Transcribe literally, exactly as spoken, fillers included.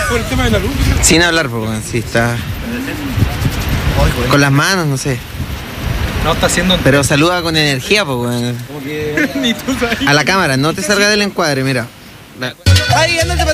Por el tema de la luz. Sin hablar, pues, weón. Sí, está. Con las manos, no sé. No, está haciendo. Pero saluda con energía, pues, weón. Como que. Ni tú sabes. A la cámara, no te salga del encuadre, mira. Ahí, ándate para